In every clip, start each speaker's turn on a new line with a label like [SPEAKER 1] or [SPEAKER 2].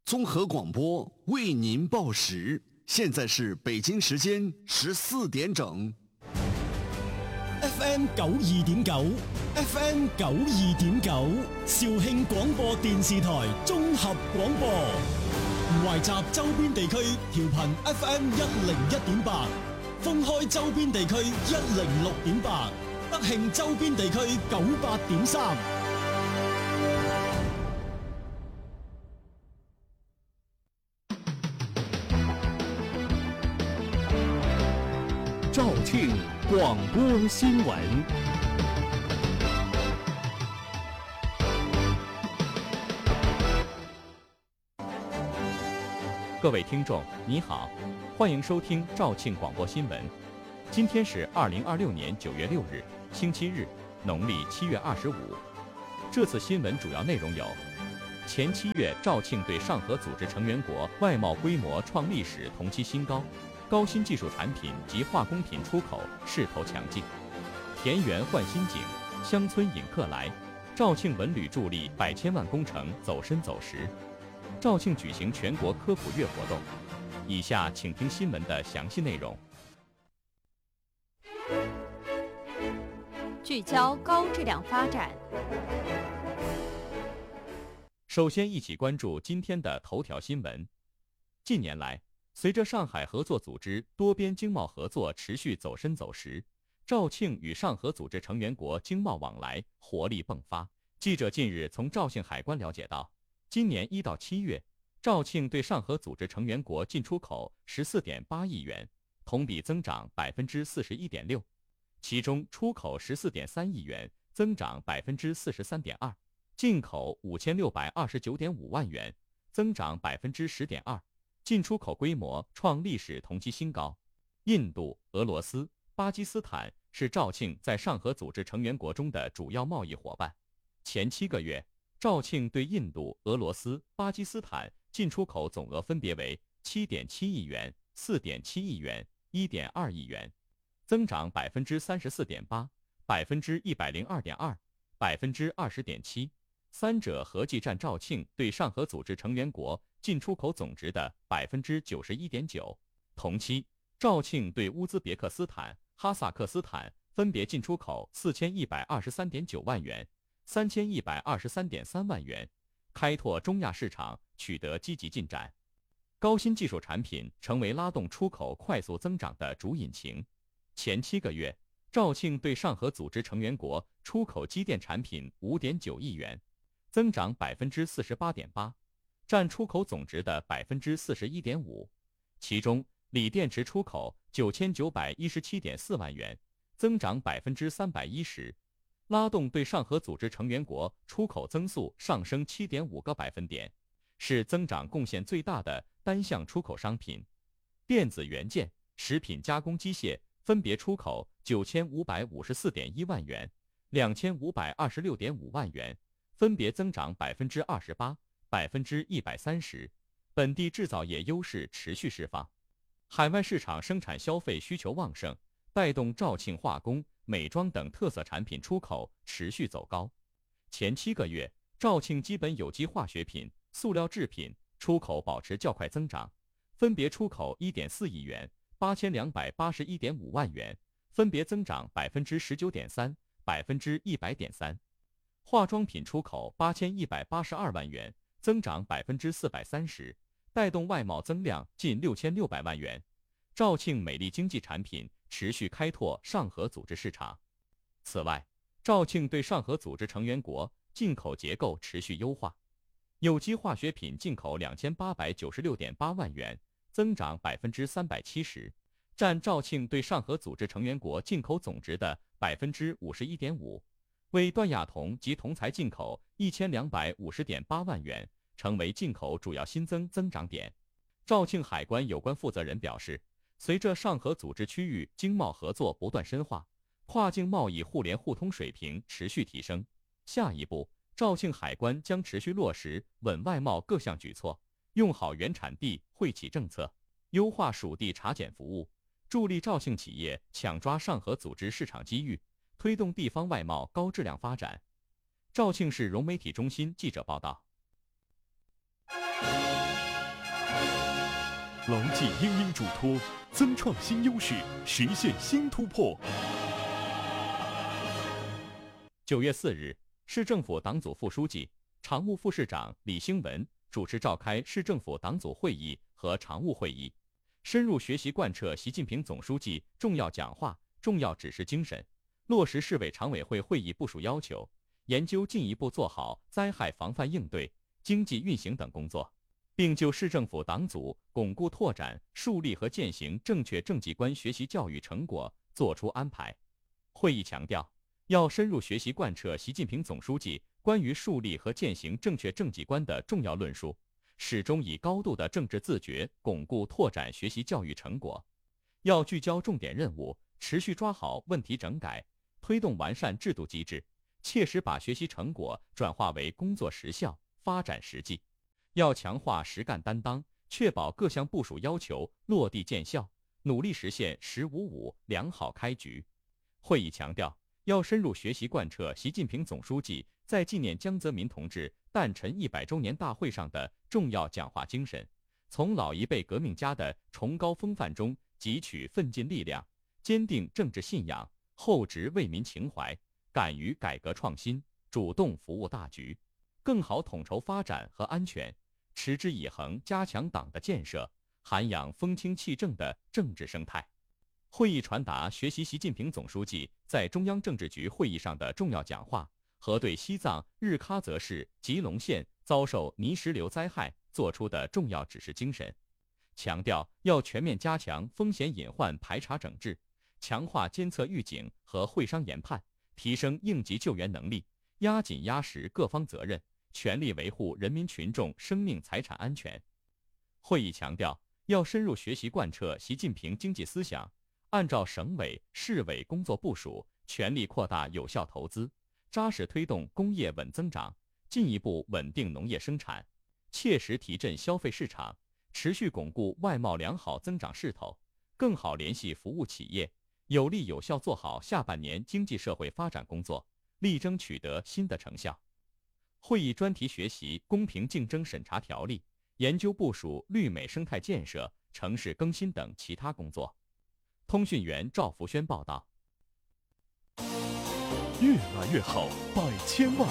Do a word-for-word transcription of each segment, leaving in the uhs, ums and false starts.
[SPEAKER 1] 综合广播为您报时，现在是北京時間十四點整。
[SPEAKER 2] F M 九二點九 ，F M 九二點九，肇慶廣播電視台綜合廣播，懷集周邊地區調頻 F M 一零一點八，封開周邊地區一零六點八，德慶周邊地區九八點三。
[SPEAKER 3] 肇慶廣播新聞。各位聽眾，你好，歡迎收聽肇慶廣播新聞。今天是二零二六年九月六日，星期日，農曆七月二十五。這次新聞主要內容有：前七月，肇慶對上合組織成員國外貿規模創歷史同期新高。高新技術產品及化工品出口勢頭強勁，田園換新景，鄉村引客來。肇慶文旅助力百千萬工程走深走實。肇慶舉行全國科普月活動。以下請聽新聞的詳細內容。
[SPEAKER 4] 聚焦高質量發展。
[SPEAKER 3] 首先一起關注今天的頭條新聞。近年來，隨着上海合作組織多邊經貿合作持續走深走實，肇慶與上合組織成員國經貿往來活力迸發。記者近日從肇慶海關了解到，今年一到七月，肇慶對上合組織成員國進出口十四點八億元，同比增長百分之四十一點六，其中出口十四點三億元，增長百分之四十三點二，進口五千六百二十九點五萬元，增長百分之十點二。進出口規模創歷史同期新高。印度、俄羅斯、巴基斯坦是肇慶在上合組織成員國中的主要貿易夥伴。前七個月，肇慶對印度、俄羅斯、巴基斯坦進出口總額分別為七點七億元、四點七億元、一點二億元，增長百分之三十四點八、百分之一百零二點二、百分之二十點七，三者合計佔肇慶對上合組織成員國進出口總值的百分之九十一點九。同期，肇慶對烏茲別克斯坦、哈薩克斯坦分別進出口四千一百二十三點九萬元、三千一百二十三點三萬元，開拓中亞市場取得積極進展。高新技術產品成為拉動出口快速增長的主引擎。前七個月，肇慶對上合組織成員國出口機電產品五點九億元，增長百分之四十八點八。佔出口總值的百分之四十一點五，其中鋰電池出口九千九百一十七點四萬元，增長百分之三百一十，拉動對上合組織成員國出口增速上升七點五個百分點，是增長貢獻最大的單項出口商品。電子元件、食品加工機械分別出口九千五百五十四點一萬元、兩千五百二十六點五萬元，分別增長百分之二十八。百分之一百三十，本地製造業優勢持續釋放，海外市場生產消費需求旺盛，帶動肇慶化工、美妝等特色產品出口持續走高。前七個月，肇慶基本有機化學品、塑料製品出口保持較快增長，分別出口一點四億元、八千兩百八十一點五萬元，分別增長百分之十九點三、百分之一百點三。化妝品出口八千一百八十二萬元。增長百分之四百三十，帶動外貿增量近六千六百萬元。肇慶美麗經濟產品持續開拓上合組織市場。此外，肇慶對上合組織成員國進口結構持續優化，有機化學品進口兩千八百九十六點八萬元，增長百分之三百七十，佔肇慶對上合組織成員國進口總值的百分之五十一點五，為段亞銅及銅材進口一千兩百五十點八萬元。成為進口主要新增增長點。肇慶海關有關負責人表示，隨着上合組織區域經貿合作不斷深化，跨境貿易互聯互通水平持續提升。下一步，肇慶海關將持續落實穩外貿各項舉措，用好原產地惠企政策，優化屬地查檢服務，助力肇慶企業搶抓上合組織市場機遇，推動地方外貿高質量發展。肇慶市融媒體中心記者報道。
[SPEAKER 5] 牢记英英嘱托，增创新优势，实现新突破。
[SPEAKER 3] 九月四日，市政府党组副书记、常务副市长李兴文主持召开市政府党组会议和常务会议，深入学习贯彻习近平总书记重要讲话、重要指示精神，落实市委常委会会议部署要求，研究进一步做好灾害防范应对、经济运行等工作，并就市政府党组巩固拓展、树立和践行正确政绩观学习教育成果作出安排。会议强调，要深入学习贯彻习近平总书记关于树立和践行正确政绩观的重要论述，始终以高度的政治自觉巩固拓展学习教育成果。要聚焦重点任务，持续抓好问题整改，推动完善制度机制，切实把学习成果转化为工作实效、发展实际。要强化实干担当，确保各项部署要求落地见效，努力实现“十五五”良好开局。会议强调，要深入学习贯彻习近平总书记在纪念江泽民同志诞辰一百周年大会上的重要讲话精神，从老一辈革命家的崇高风范中汲取奋进力量，坚定政治信仰，厚植为民情怀，敢于改革创新，主动服务大局，更好统筹发展和安全，持之以恒加强党的建设，涵养风清气正的政治生态。会议传达学习习近平总书记在中央政治局会议上的重要讲话和对西藏日喀则市吉隆县遭受泥石流灾害作出的重要指示精神，强调要全面加强风险隐患排查整治，强化监测预警和会商研判，提升应急救援能力，压紧压实各方责任，全力维护人民群众生命财产安全。会议强调，要深入学习贯彻习近平经济思想，按照省委、市委工作部署，全力扩大有效投资，扎实推动工业稳增长，进一步稳定农业生产，切实提振消费市场，持续巩固外贸良好增长势头，更好联系服务企业，有力有效做好下半年经济社会发展工作，力争取得新的成效。会议专题学习公平竞争审查条例，研究部署绿美生态建设、城市更新等其他工作。通讯员赵福轩报道。
[SPEAKER 5] 越来越好，百千万。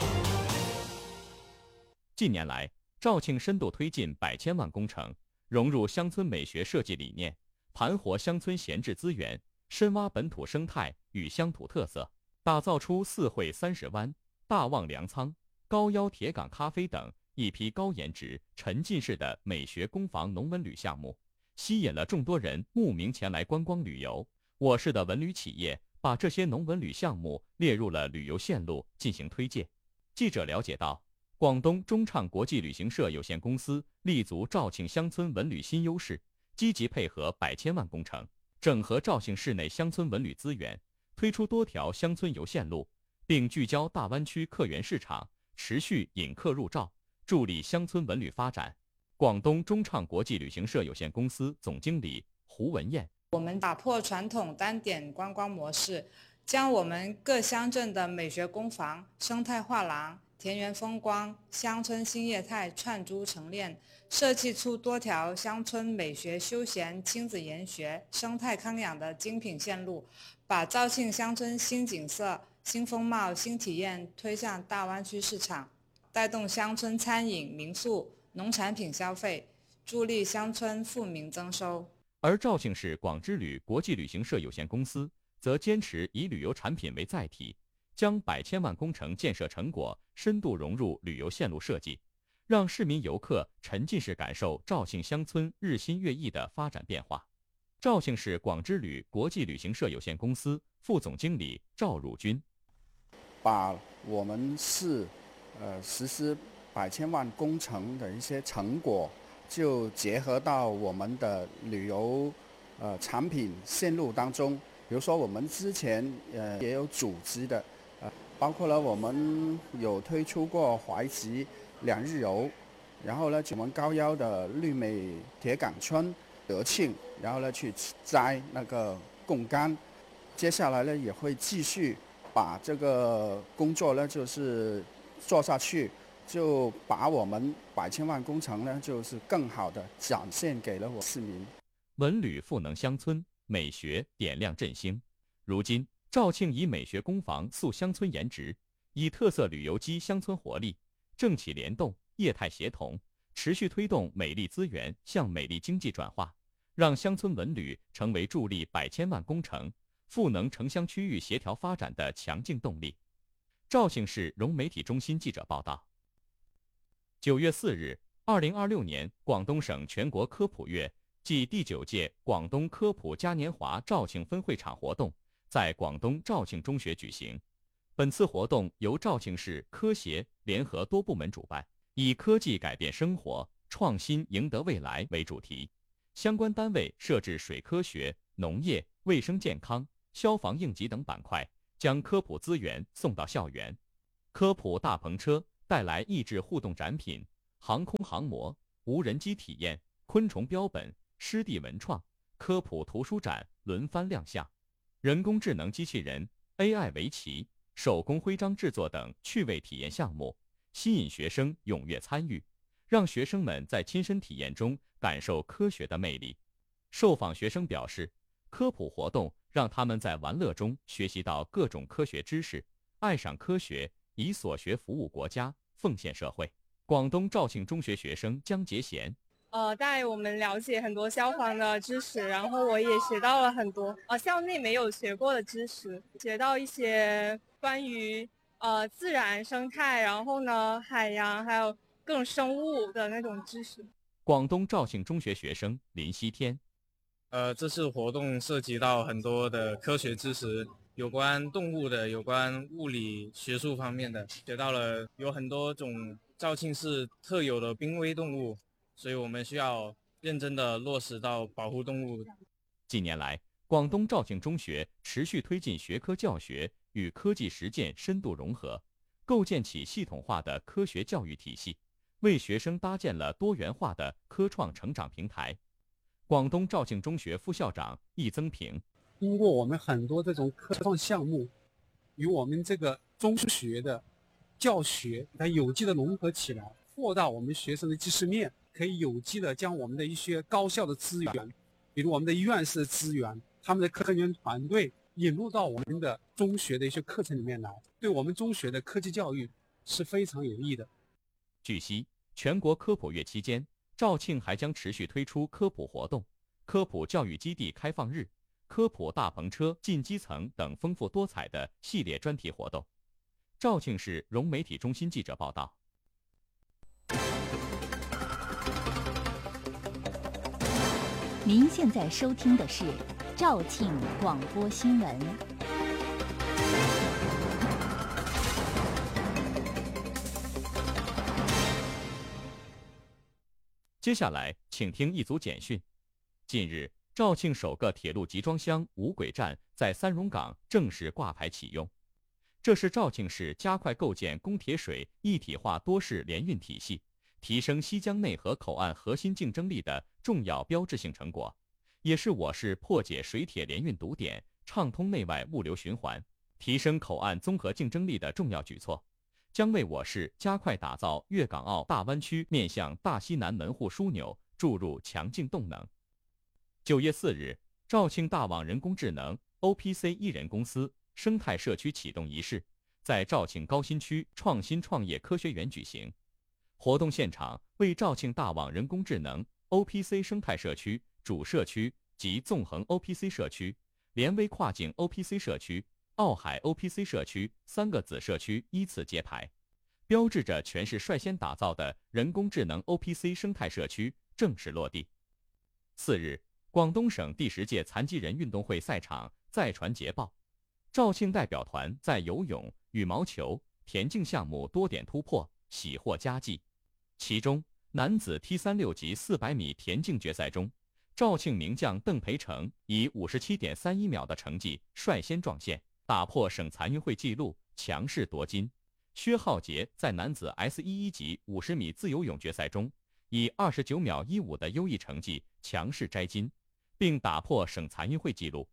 [SPEAKER 3] 近年来，肇庆深度推进百千万工程，融入乡村美学设计理念，盘活乡村闲置资源，深挖本土生态与乡土特色，打造出四惠三十湾、大旺粮仓、高腰铁岗咖啡等一批高颜值、沉浸式的美学工坊农文旅项目，吸引了众多人慕名前来观光旅游。我市的文旅企业把这些农文旅项目列入了旅游线路进行推介。记者了解到，广东中畅国际旅行社有限公司立足肇庆乡村文旅新优势，积极配合百千万工程，整合肇庆市内乡村文旅资源，推出多条乡村游线路，并聚焦大湾区客源市场，持续引客入肇，助力乡村文旅发展。广东中畅国际旅行社有限公司总经理胡文燕：
[SPEAKER 6] 我们打破传统单点观光模式，将我们各乡镇的美学工坊、生态画廊、田园风光、乡村新业态串珠成链，设计出多条乡村美学休闲、亲子研学、生态康养的精品线路，把肇庆乡村新景色、新风貌、新体验推向大湾区市场，带动乡村餐饮、民宿、农产品消费，助力乡村富民增收。
[SPEAKER 3] 而肇庆市广之旅国际旅行社有限公司则坚持以旅游产品为载体，将百千万工程建设成果深度融入旅游线路设计，让市民游客沉浸式感受肇庆乡村日新月异的发展变化。肇庆市广之旅国际旅行社有限公司副总经理赵汝军：
[SPEAKER 7] 把我们市呃实施百千万工程的一些成果，就结合到我们的旅游呃产品线路当中。比如说我们之前呃也有组织的呃，包括了我们有推出过怀集两日游，然后呢我们高腰的绿美铁岗村、德庆，然后呢去摘那个贡柑。接下来呢也会继续把这个工作呢就是做下去， 就把我们百千万工程呢，就是更好的展现给了我市民。
[SPEAKER 3] 文旅赋能乡村，美学点亮振兴。如今，肇庆以美学工坊塑乡村颜值，以特色旅游激乡村活力，政企联动，业态协同，持续推动美丽资源向美丽经济转化，让乡村文旅成为助力百千万工程、赋能城乡区域协调发展的强劲动力。肇庆市融媒体中心记者报道。九月四日，二零二六年广东省全国科普月暨第九届广东科普嘉年华肇庆分会场活动在广东肇庆中学举行。本次活动由肇庆市科协联合多部门主办，以科技改变生活，创新赢得未来为主题。相关单位设置水科学、农业、卫生健康、消防应急等板块，将科普资源送到校园。科普大篷车带来益智互动展品、航空航模、无人机体验、昆虫标本、湿地文创、科普图书展轮番亮相，人工智能机器人、A I 围棋、手工徽章制作等趣味体验项目，吸引学生踊跃参与，让学生们在亲身体验中感受科学的魅力。受访学生表示，科普活动让他们在玩乐中学习到各种科学知识，爱上科学，以所学服务国家，奉献社会。广东肇庆中学学生江杰贤，
[SPEAKER 8] 呃，带我们了解很多消防的知识，然后我也学到了很多呃校内没有学过的知识，学到一些关于呃自然生态，然后呢海洋还有各种生物的那种知识。
[SPEAKER 3] 广东肇庆中学学生林希天，
[SPEAKER 9] 呃，这次活动涉及到很多的科学知识，有关动物的，有关物理学术方面的，学到了有很多种肇庆市特有的濒危动物，所以我们需要认真的落实到保护动物。
[SPEAKER 3] 近年来，广东肇庆中学持续推进学科教学与科技实践深度融合，构建起系统化的科学教育体系，为学生搭建了多元化的科创成长平台。广东肇庆中学副校长易增平，
[SPEAKER 10] 通过我们很多这种科创项目，与我们这个中学的教学它有机的融合起来，扩大我们学生的知识面，可以有机的将我们的一些高校的资源，比如我们的院士资源，他们的科研团队引入到我们的中学的一些课程里面来，对我们中学的科技教育是非常有益的。
[SPEAKER 3] 据悉，全国科普月期间，肇庆还将持续推出科普活动、科普教育基地开放日、科普大篷车进基层等丰富多彩的系列专题活动。肇庆市融媒体中心记者报道。
[SPEAKER 11] 您现在收听的是肇庆广播新闻。
[SPEAKER 3] 接下来，请听一组简讯。近日，肇庆首个铁路集装箱无轨站在三榕港正式挂牌启用。这是肇庆市加快构建供铁水一体化多式联运体系，提升西江内河口岸核心竞争力的重要标志性成果，也是我市破解水铁联运堵点、畅通内外物流循环、提升口岸综合竞争力的重要举措，将为我市加快打造粤港澳大湾区面向大西南门户枢纽注入强劲动能。九月四日，肇庆大网人工智能 O P C 一人公司生态社区启动仪式在肇庆高新区创新创业科学园举行。活动现场为肇庆大网人工智能 O P C 生态社区主社区及纵横 O P C 社区、联微跨境 O P C 社区、澳海 O P C 社区三个子社区依次揭牌，标志着全市率先打造的人工智能 O P C 生态社区正式落地。次日，广东省第十届残疾人运动会赛场再传捷报，肇庆代表团在游泳、羽毛球、田径项目多点突破，喜获佳绩。其中，男子 T 三十六 级四百米田径决赛中，肇庆名将邓培成以 五十七点三一秒的成绩率先撞线，打破省残运会纪录，强势夺金。薛浩杰在男子 S 十一 级五十米自由泳决赛中，以二十九秒一五的优异成绩强势摘金，并打破省残运会纪录。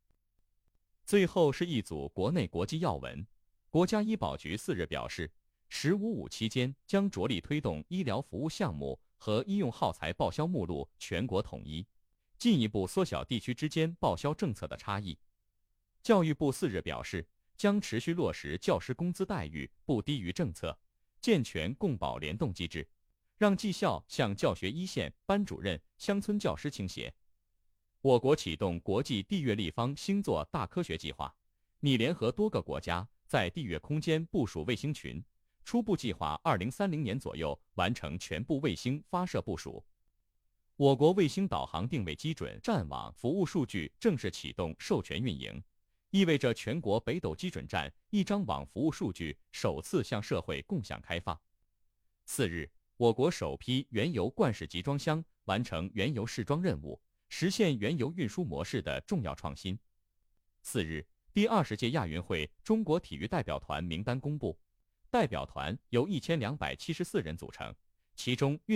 [SPEAKER 3] 最后是一组国内国际要闻。国家医保局四日表示， 十五五期间将着力推动医疗服务项目和医用耗材报销目录全国统一，进一步缩小地区之间报销政策的差异。教育部四日表示，将持续落实教师工资待遇不低于政策，健全共保联动机制，让绩效向教学一线、班主任、乡村教师倾斜。我国启动国际地月立方星座大科学计划，拟联合多个国家在地月空间部署卫星群，初步计划二零三零年左右完成全部卫星发射部署。我国卫星导航定位基准站网服务数据正式启动授权运营，意味着全国北斗基准站一张网服务数据首次向社会共享开放。次日，我国首批原油罐式集装箱完成原油试装任务，实现原油运输模式的重要创新。次日，第二十届亚运会中国体育代表团名单公布，代表团由一千两百七十四人组成，其中运